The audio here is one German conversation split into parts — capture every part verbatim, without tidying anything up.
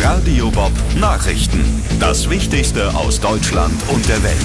Radio Bob Nachrichten. Das Wichtigste aus Deutschland und der Welt.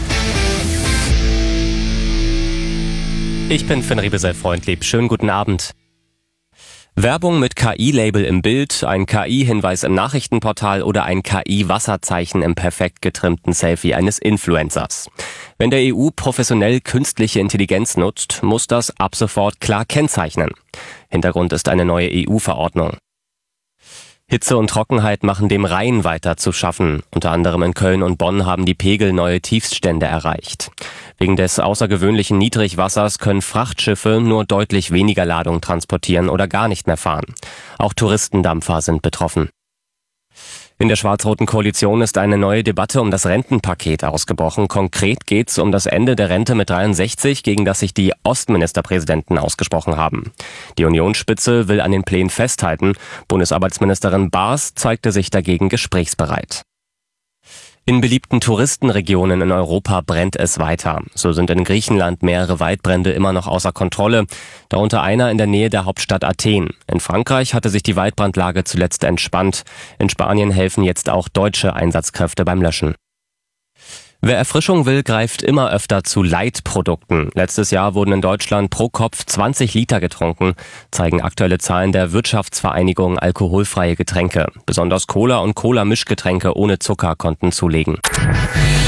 Ich bin Finn Riebesell-Freundlieb. Schönen guten Abend. Werbung mit K I-Label im Bild, ein K I-Hinweis im Nachrichtenportal oder ein K I-Wasserzeichen im perfekt getrimmten Selfie eines Influencers. Wenn der E U professionell künstliche Intelligenz nutzt, muss das ab sofort klar kennzeichnen. Hintergrund ist eine neue E U-Verordnung. Hitze und Trockenheit machen dem Rhein weiter zu schaffen. Unter anderem in Köln und Bonn haben die Pegel neue Tiefststände erreicht. Wegen des außergewöhnlichen Niedrigwassers können Frachtschiffe nur deutlich weniger Ladung transportieren oder gar nicht mehr fahren. Auch Touristendampfer sind betroffen. In der schwarz-roten Koalition ist eine neue Debatte um das Rentenpaket ausgebrochen. Konkret geht es um das Ende der Rente mit dreiundsechzig, gegen das sich die Ostministerpräsidenten ausgesprochen haben. Die Unionsspitze will an den Plänen festhalten. Bundesarbeitsministerin Baas zeigte sich dagegen gesprächsbereit. In beliebten Touristenregionen in Europa brennt es weiter. So sind in Griechenland mehrere Waldbrände immer noch außer Kontrolle, darunter einer in der Nähe der Hauptstadt Athen. In Frankreich hatte sich die Waldbrandlage zuletzt entspannt. In Spanien helfen jetzt auch deutsche Einsatzkräfte beim Löschen. Wer Erfrischung will, greift immer öfter zu Light-Produkten. Letztes Jahr wurden in Deutschland pro Kopf zwanzig Liter getrunken, zeigen aktuelle Zahlen der Wirtschaftsvereinigung Alkoholfreie Getränke. Besonders Cola und Cola-Mischgetränke ohne Zucker konnten zulegen.